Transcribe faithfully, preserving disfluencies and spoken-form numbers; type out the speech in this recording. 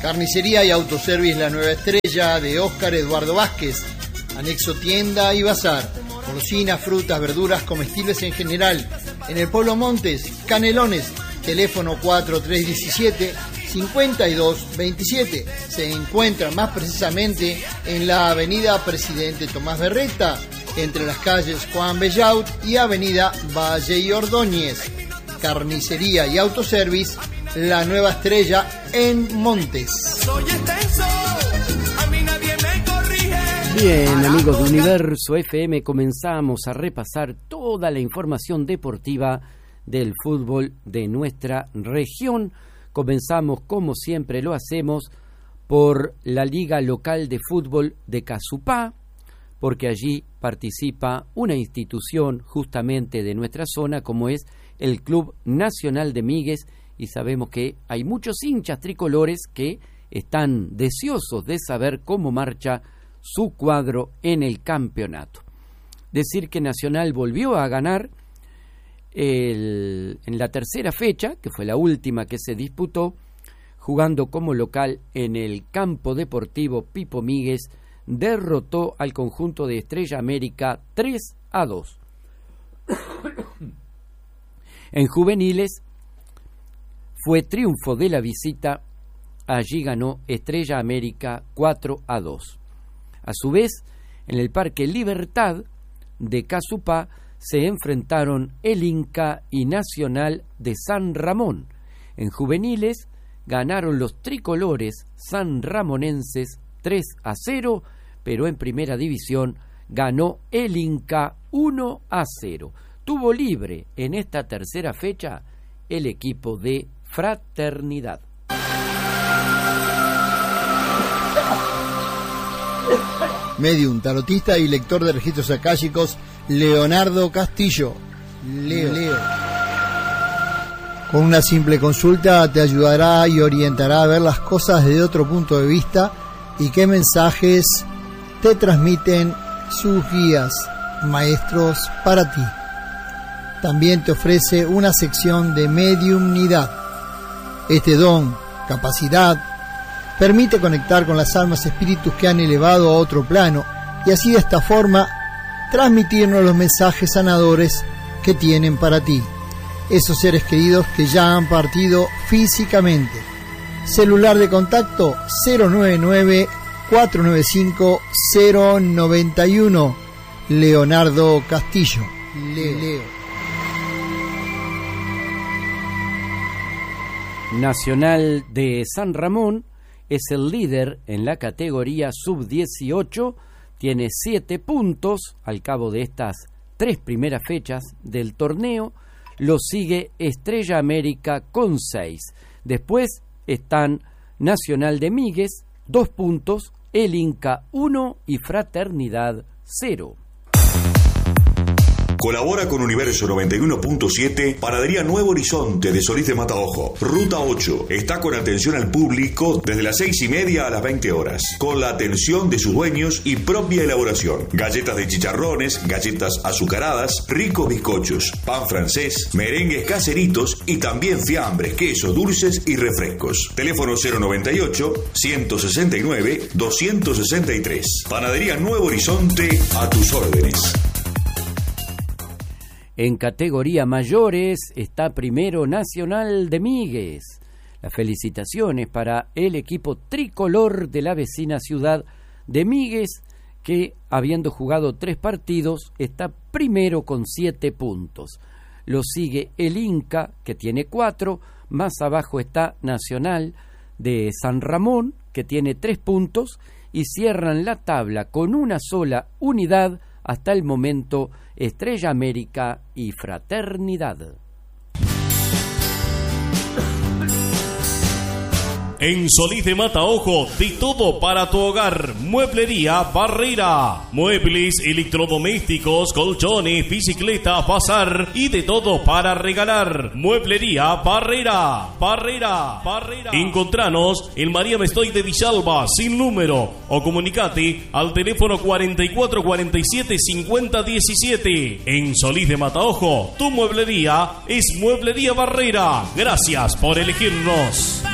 Carnicería y Autoservice La Nueva Estrella de Óscar Eduardo Vázquez. Anexo tienda y bazar. Golosinas, frutas, verduras, comestibles en general. En el Pueblo Montes, Canelones. Teléfono cuatro tres uno siete, cinco dos dos siete. Se encuentra más precisamente en la avenida Presidente Tomás Berreta, entre las calles Juan Bellaut y avenida Valle y Ordóñez. Carnicería y Autoservice La Nueva Estrella en Montes. Soy extenso, a mí nadie me corrige. Bien, amigos de Universo F M, comenzamos a repasar toda la información deportiva del fútbol de nuestra región. Comenzamos, como siempre lo hacemos, por la Liga Local de Fútbol de Casupá, porque allí participa una institución justamente de nuestra zona, como es el Club Nacional de Migues, y sabemos que hay muchos hinchas tricolores que están deseosos de saber cómo marcha su cuadro en el campeonato. Decir que Nacional volvió a ganar el, en la tercera fecha, que fue la última que se disputó, jugando como local en el campo deportivo Pipo Migues, derrotó al conjunto de Estrella América tres a dos. En juveniles fue triunfo de la visita, allí ganó Estrella América cuatro a dos. A su vez, en el Parque Libertad de Casupá se enfrentaron el Inca y Nacional de San Ramón. En juveniles ganaron los tricolores sanramonenses tres a cero, pero en primera división ganó el Inca uno a cero. Tuvo libre en esta tercera fecha el equipo de Fraternidad. Medium, tarotista y lector de registros akáshicos, Leonardo Castillo. Leo. Leo. Con una simple consulta te ayudará y orientará a ver las cosas desde otro punto de vista y qué mensajes te transmiten sus guías, maestros para ti. También te ofrece una sección de mediumnidad. Este don, capacidad, permite conectar con las almas espíritus que han elevado a otro plano y así de esta forma transmitirnos los mensajes sanadores que tienen para ti, esos seres queridos que ya han partido físicamente. Celular de contacto cero nueve nueve, cuatro nueve cinco, cero nueve uno. Leonardo Castillo. Leo. Leo. Nacional de San Ramón es el líder en la categoría sub dieciocho, tiene siete puntos al cabo de estas tres primeras fechas del torneo. Lo sigue Estrella América con seis. Después están Nacional de Migues, dos puntos, el Inca uno y Fraternidad cero. Colabora con Universo noventa y uno punto siete, Panadería Nuevo Horizonte de Solís de Mataojo, Ruta ocho. Está con atención al público desde las seis y media a las veinte horas, con la atención de sus dueños y propia elaboración. Galletas de chicharrones, galletas azucaradas, ricos bizcochos, pan francés, merengues caseritos y también fiambres, quesos, dulces y refrescos. Teléfono cero noventa y ocho, ciento sesenta y nueve, doscientos sesenta y tres. Panadería Nuevo Horizonte, a tus órdenes. En categoría mayores está primero Nacional de Migues. Las felicitaciones para el equipo tricolor de la vecina ciudad de Migues, que habiendo jugado tres partidos está primero con siete puntos. Lo sigue el Inca, que tiene cuatro. Más abajo está Nacional de San Ramón, que tiene tres puntos, y cierran la tabla con una sola unidad hasta el momento Estrella América y Fraternidad. En Solís de Mataojo, de todo para tu hogar. Mueblería Barrera. Muebles, electrodomésticos, colchones, bicicletas, bazar y de todo para regalar. Mueblería Barrera. Barrera. Barrera. Encontranos en María Mestoy de Villalba, sin número. O comunicate al teléfono cuarenta y cuatro cuarenta y siete cincuenta diecisiete. En Solís de Mataojo, tu mueblería es Mueblería Barrera. Gracias por elegirnos.